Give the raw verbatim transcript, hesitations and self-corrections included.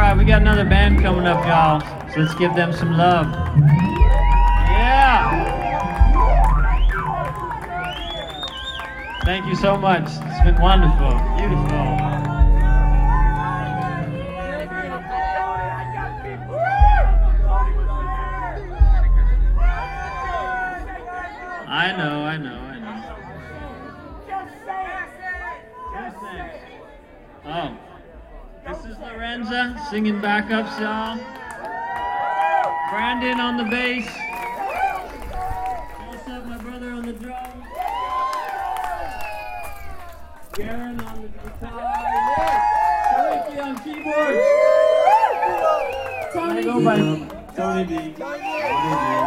right, we got another band coming up, y'all. So let's give them some love. Yeah! Thank you so much. It's been wonderful. Beautiful. I know, I know, I know. Oh. This is Lorenza singing backups, y'all. Brandon on the bass. Joseph, my brother, on the drums. Garen on the guitar. Yes! Ricky on keyboards. Tony. I go by Tony D. Tony D.